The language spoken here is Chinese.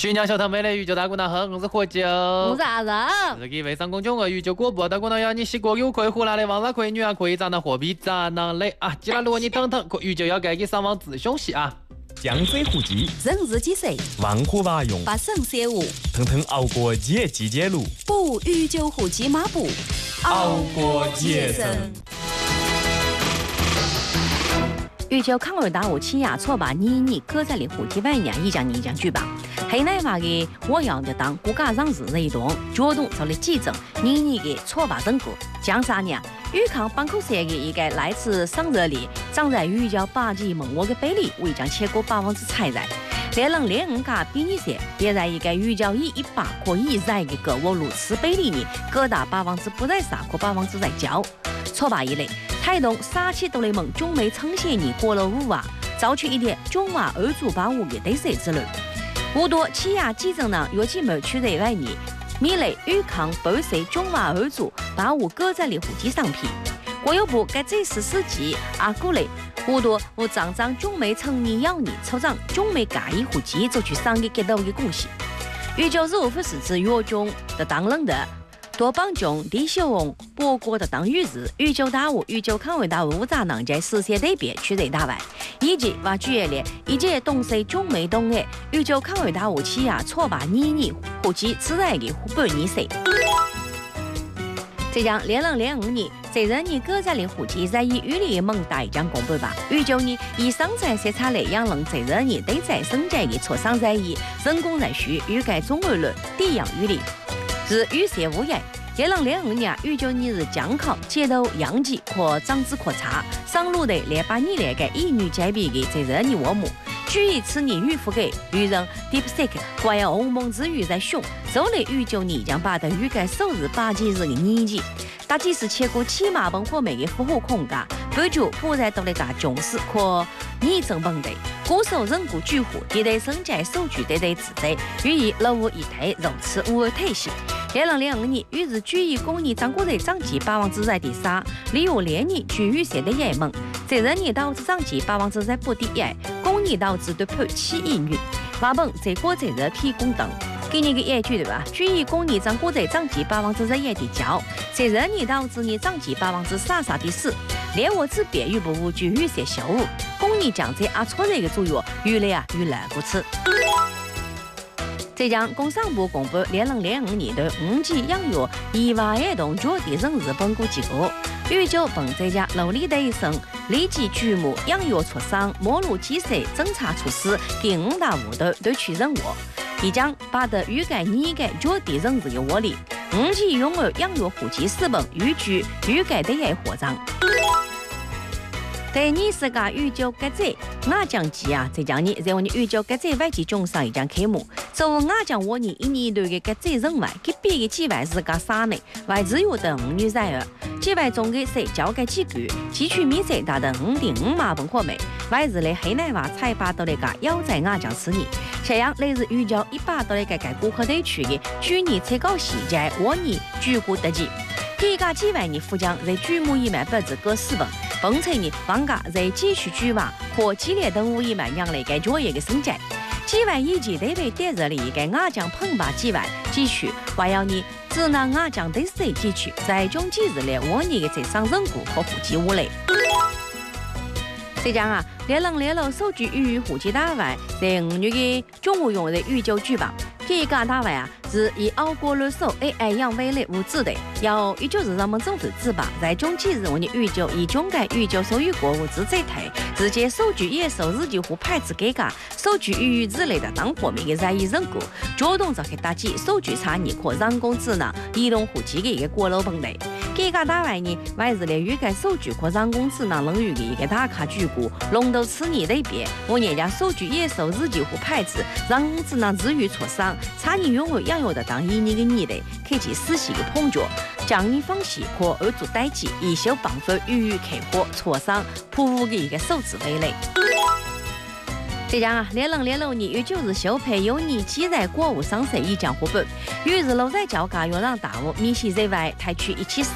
徐娘小堂妹的宇宙大姑娘好，我是何九， 我是阿仁。 这个微商公众号宇宙广播大姑娘要你洗过有可以胡辣的，网上可以女啊可以长得货币长囊类啊，既然如果你等等，宇宙要该给上网自凶戏啊。 江水虎急， 人日几岁？ 望虎娃用， 把肾写无， 腾腾熬过节季节路， 不与酒虎骑马步， 熬过节生。 宇宙抗日大武起亚错把你搁在里虎蹄外年一讲举吧。黑奶娃的我要的当国家上市这一动，决定做了记者，你的错把人格讲啥呢？宇康板口山的一个来自上热里，长在宇宙八级蒙我的贝里，为将切过8王子彩在。2005家比你些，也在一个宇宙以100可以在的个我如此贝里呢，各大8王子不在杀过8王子在教。错把一类，台东杀气都雷蒙中美呈现你过了5娃，早去一点中娃2组85的对谁之类。无多起亚记者呢，尤其没去在外呢。米雷宇康8岁中娃2组85搁在里户籍上批，国有部该这14季阿古雷。无多我长中美成年要你抽长中美改一户籍就去上个给到的贡献。宇宙15分是指月中的当人的。多帮中地秀翁播国的当日子，宇宙大武、宇宙抗日大武杂囊在世界对比区在大外，以及挖掘了一届东西中美东的宇宙抗日大武起亚错把你户籍自然的本你谁。这将2005年，在人你搁在里户籍在以与里蒙大一张公布吧。宇宙呢，以上在色彩类养人在人你对在生在的错上在以人工在需欲改中二论地养与里。是与些无言。2005年，宇宙你是江考街头养鸡或长子可查，上路的来把你那个一女界别的在热你我母，据一次你预付给愚人 DeepSeek， 还有鸿蒙之语在凶，走了宇宙你将把的预改首日8几日的年纪，大几是切过起码本或每个服务空格，不就不再到了个重视或你正本的。歌手人骨巨虎，地带生在手举对对自在，予以老无一体，如此无而退行。2005年，于是举义公益张国瑞长期8王子在第3，利用连年举予写的野盟，在人年导致长期8王子在不第1，公益导致对判7亿元，瓦本在国在热提供等。给你个一句对吧？举义公益张国瑞长期8王子在也第9，在人年导致你长期8王子傻第4，连我之别于不无举予写修务，公益将在阿错这个作用，越来不吃。浙江工商部公布2005年的5级养育意外儿童决定人日本国结果，宇宙本浙江努力的生立即举目养育磋商末路建设侦查措施给5大5的对取任务，已将把的预改你改决定人日的窝里5级拥有养育户籍4本预举预改的也活章。对你是个宇宙格子，我讲记啊，在讲你在我的宇宙格子外籍中上一张开幕，就我讲我你一年对的格子人外，给别个几万是个啥呢？外只有的5女在儿，几万中的谁交给几句，汲取米谁大的5.5马本货美，外日的黑奶娃才把到那个要在我讲吃你，这样类似宇宙100到那个顾客地区的去年才搞细节，我你举国得记。给个几万年富江在举目1万8个4本，本菜呢房价在继续举娃或激烈等5亿万样来个作业的升级，几万以及得被电热里个瓦匠碰把几万继续，还要你只拿瓦匠对谁继续，在中几日来我你的在上人股和户籍屋嘞。这样啊，2006手举与户籍大外，在5月的中午用的宇宙举办。这个大外啊，是以熬过了手 AI 养为类物质的，要依旧是人们政府自拔，在中几日我的宇宙以中改宇宙属于国物质在台，直接手举也受日几乎排斥改革，手举与之类的当货面的在意人股，主动召开打击手举查你或人工智能移动户籍的一个过路本类。这个大外呢，外日的预改手举或人工智能领域的一个大咖举股，龙头此年类别，我人家手举也受日几乎排斥，人工智能至于磋商。查你拥有养有的当一年的你的，可以实施的碰撞，将你放弃或而做代际，以修绑分予以开火磋商铺务的一个手指为类。这样啊，2006年也就是小配有你记载国务上市已将获本，于是楼在交家要让大务明显在外台区174